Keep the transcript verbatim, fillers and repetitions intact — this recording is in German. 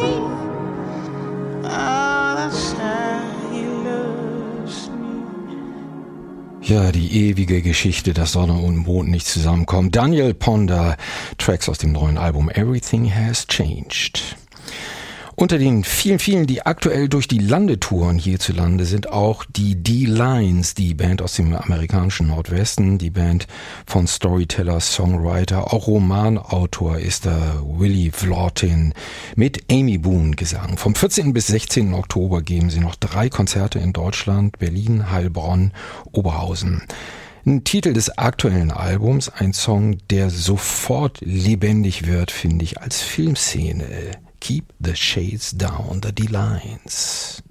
me. Oh, that's how he loves me. Ja, die ewige Geschichte, dass Sonne und Mond nicht zusammenkommen. Daniel Ponder, Tracks aus dem neuen Album Everything Has Changed. Unter den vielen, vielen, die aktuell durch die Lande touren hierzulande, sind auch die D-Lines, die Band aus dem amerikanischen Nordwesten, die Band von Storyteller, Songwriter, auch Romanautor ist da Willie Vlortin mit Amy Boone Gesang. Vom vierzehnten bis sechzehnten Oktober geben sie noch drei Konzerte in Deutschland, Berlin, Heilbronn, Oberhausen. Ein Titel des aktuellen Albums, ein Song, der sofort lebendig wird, finde ich, als Filmszene. Keep the Shades Down, the D-Lines.